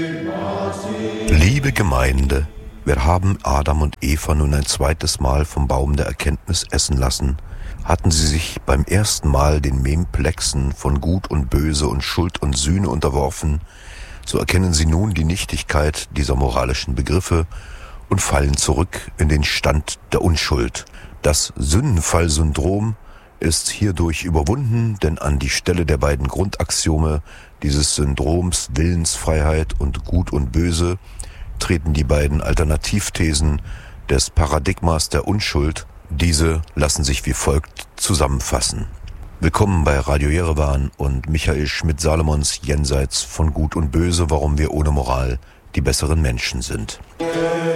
Liebe Gemeinde, wir haben Adam und Eva nun ein zweites Mal vom Baum der Erkenntnis essen lassen. Hatten sie sich beim ersten Mal den Memplexen von Gut und Böse und Schuld und Sühne unterworfen, so erkennen sie nun die Nichtigkeit dieser moralischen Begriffe und fallen zurück in den Stand der Unschuld. Das Sündenfallsyndrom ist hierdurch überwunden, denn an die Stelle der beiden Grundaxiome dieses Syndroms Willensfreiheit und Gut und Böse treten die beiden Alternativthesen des Paradigmas der Unschuld. Diese lassen sich wie folgt zusammenfassen. Willkommen bei Radio Jerewan und Michael Schmidt-Salomons Jenseits von Gut und Böse, warum wir ohne Moral die besseren Menschen sind.